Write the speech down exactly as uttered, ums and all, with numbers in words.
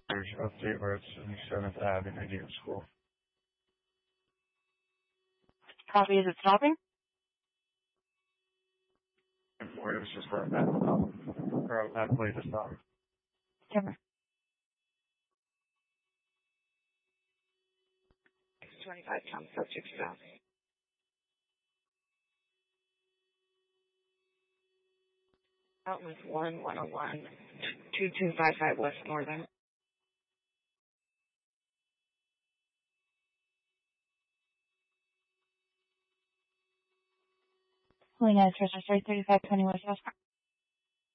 There's update where it's in seventh Avenue Indian School. Copy, is it stopping? And boy, it was just where I'm at stop. Or I'm at play to stop. Timber. twenty-five pound subject stop. Outlet one, one oh one, two two five five West Northern. Pulling out Treasure Street, thirty-five twenty West West.